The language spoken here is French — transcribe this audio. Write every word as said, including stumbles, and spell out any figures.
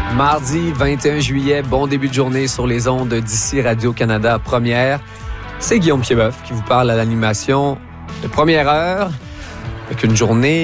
Mardi vingt et un juillet, bon début de journée sur les ondes d'ici Radio-Canada Première. C'est Guillaume Piedboeuf qui vous parle à l'animation de Première Heure avec une journée